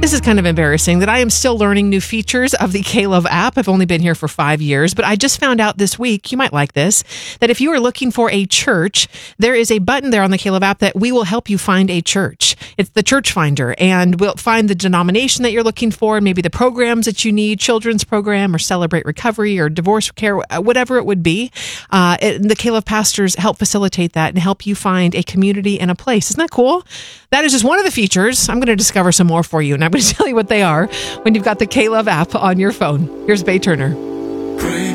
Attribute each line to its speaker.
Speaker 1: This is kind of embarrassing that I am still learning new features of the K-Love app. I've only been here for 5 years, but I just found out this week, you might like this, that if you are looking for a church, there is a button there on the K-Love app that we will help you find a church. It's the Church Finder, and we'll find the denomination that you're looking for, maybe the programs that you need, children's program or Celebrate Recovery or divorce care, whatever it would be. The K-Love pastors help facilitate that and help you find a community and a place. Isn't that cool? That is just one of the features. I'm going to discover some more for you, and I'm going to tell you what they are when you've got the K-Love app on your phone. Here's Bay Turner.